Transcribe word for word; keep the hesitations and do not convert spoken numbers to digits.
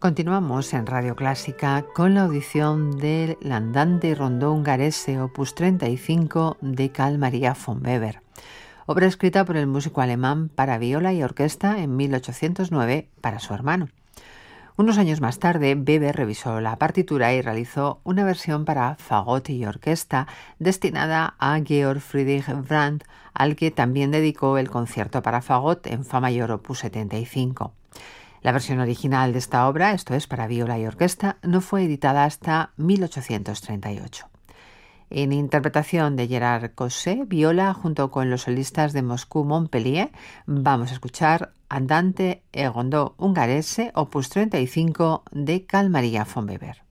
Continuamos en Radio Clásica con la audición del Andante y Rondó Ungherese opus treinta y cinco de Carl Maria von Weber, obra escrita por el músico alemán para viola y orquesta en mil ochocientos nueve para su hermano. Unos años más tarde, Weber revisó la partitura y realizó una versión para fagot y orquesta destinada a Georg Friedrich Brandt, al que también dedicó el concierto para fagot en Fa mayor opus setenta y cinco. La versión original de esta obra, esto es para viola y orquesta, no fue editada hasta mil ochocientos treinta y ocho. En interpretación de Gerard Cosset, viola junto con los solistas de Moscú-Montpellier, vamos a escuchar Andante e Rondó Ungherese opus treinta y cinco de Carl Maria von Weber.